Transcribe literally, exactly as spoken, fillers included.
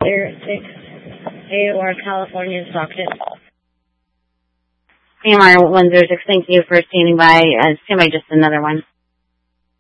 Air six, A O R California socket. A M R one zero six, thank you for standing by. Uh, stand by just another one.